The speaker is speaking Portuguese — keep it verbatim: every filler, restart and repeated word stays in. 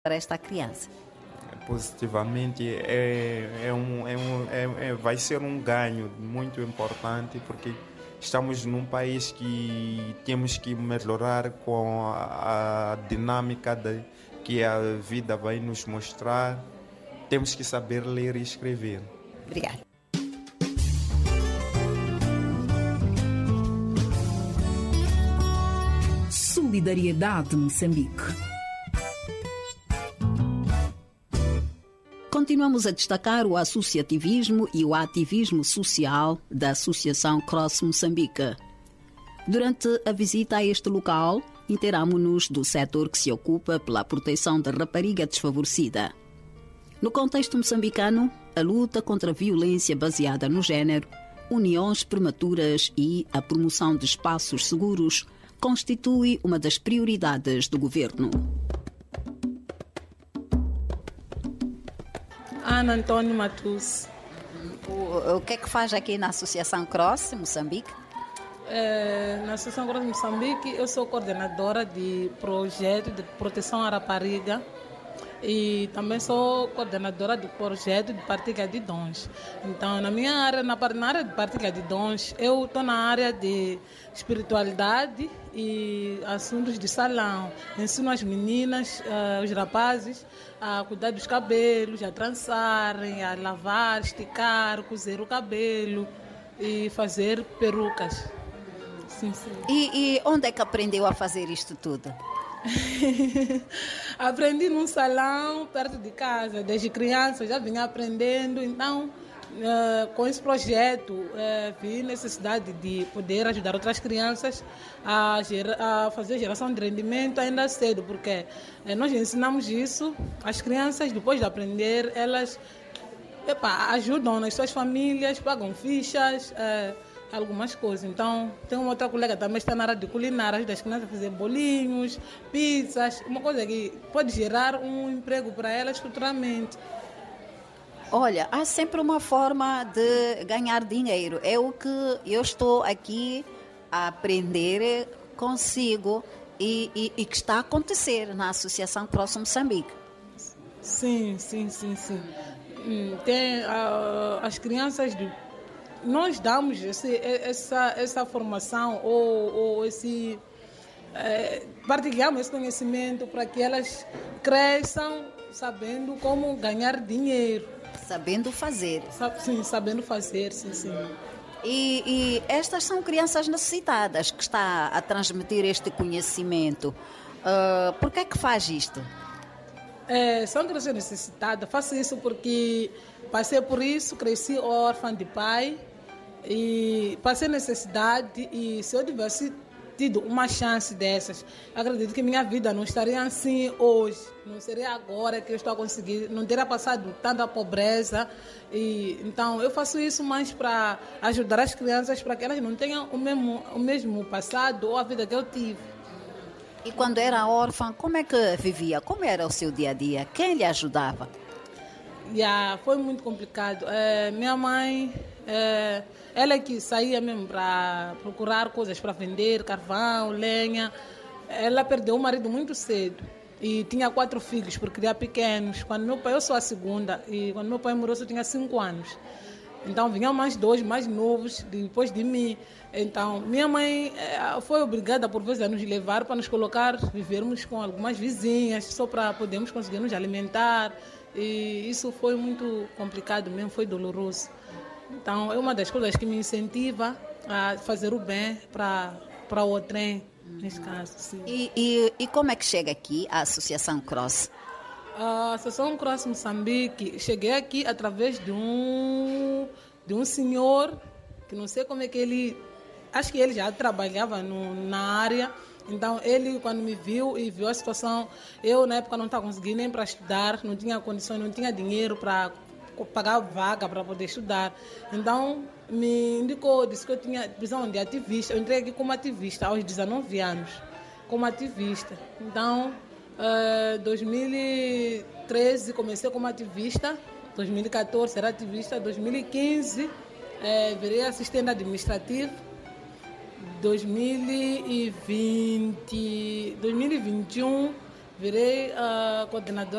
para esta criança? Positivamente, é, é um, é um, é, é, vai ser um ganho muito importante, porque estamos num país que temos que melhorar com a, a dinâmica de, que a vida vai nos mostrar. Temos que saber ler e escrever. Obrigada. Solidariedade Moçambique. Continuamos a destacar o associativismo e o ativismo social da Associação Cross Moçambique. Durante a visita a este local, inteiramo-nos do setor que se ocupa pela proteção da rapariga desfavorecida. No contexto moçambicano, a luta contra a violência baseada no género, uniões prematuras e a promoção de espaços seguros constitui uma das prioridades do governo. Ana Antônio Matus. O, o que é que faz aqui na Associação Cross Moçambique? É, na Associação Cross Moçambique, eu sou coordenadora de projeto de proteção à rapariga e também sou coordenadora do projeto de partilha de dons. Então, na minha área, na, na área de partilha de dons, eu estou na área de espiritualidade e assuntos de salão. Ensino as meninas, uh, os rapazes, a cuidar dos cabelos, a trançarem, a lavar, esticar, cozer o cabelo e fazer perucas. Sim, sim. E, e onde é que aprendeu a fazer isto tudo? Aprendi num salão perto de casa, desde criança já vinha aprendendo, então uh, com esse projeto uh, vi necessidade de poder ajudar outras crianças a, gera, a fazer geração de rendimento ainda cedo, porque uh, nós ensinamos isso, as crianças depois de aprender, elas epa, ajudam nas suas famílias, pagam fichas, uh, algumas coisas. Então, tem uma outra colega também está na área de culinária, ajuda as crianças a fazer bolinhos, pizzas, uma coisa que pode gerar um emprego para elas futuramente. Olha, há sempre uma forma de ganhar dinheiro. É o que eu estou aqui a aprender consigo e, e, e que está a acontecer na Associação Cross Moçambique. Sim, sim, sim, sim. Tem uh, as crianças de nós damos esse, essa, essa formação ou, ou esse, é, partilhamos esse conhecimento para que elas cresçam sabendo como ganhar dinheiro. Sabendo fazer. Sim, sabendo fazer, sim, sim. E, e estas são crianças necessitadas que está a transmitir este conhecimento. Uh, por que é que faz isto? É, são crianças necessitadas. Faço isso porque passei por isso, cresci órfã de pai. E passei necessidade, e se eu tivesse tido uma chance dessas, acredito que minha vida não estaria assim hoje, não seria agora que eu estou a conseguir, não teria passado tanta pobreza. E então eu faço isso mais para ajudar as crianças, para que elas não tenham o mesmo, o mesmo passado ou a vida que eu tive. E quando era órfã, como é que vivia? Como era o seu dia a dia? Quem lhe ajudava? Yeah, foi muito complicado. É, minha mãe, é, ela que saía mesmo para procurar coisas para vender, carvão, lenha. Ela perdeu o marido muito cedo e tinha quatro filhos por criar pequenos. Quando meu pai, eu sou a segunda, e quando meu pai morreu eu tinha cinco anos. Então vinham mais dois, mais novos, depois de mim. Então minha mãe é, foi obrigada por vezes a nos levar para nos colocar, vivermos com algumas vizinhas, só para podermos conseguir nos alimentar. E isso foi muito complicado mesmo, foi doloroso. Então é uma das coisas que me incentiva a fazer o bem para para o trem, nesse caso. Sim. E, e, e como é que chega aqui a Associação Cross? A Associação Cross Moçambique, cheguei aqui através de um, de um senhor, que não sei como é que ele, acho que ele já trabalhava no, na área. Então, ele, quando me viu e viu a situação, eu, na época, não estava conseguindo nem para estudar, não tinha condições, não tinha dinheiro para pagar vaga para poder estudar. Então, me indicou, disse que eu tinha visão de ativista. Eu entrei aqui como ativista aos dezenove anos, como ativista. Então, em dois mil e treze comecei como ativista, dois mil e catorze era ativista, dois mil e quinze eh, virei assistente administrativo. dois mil e vinte, dois mil e vinte e um virei a coordenadora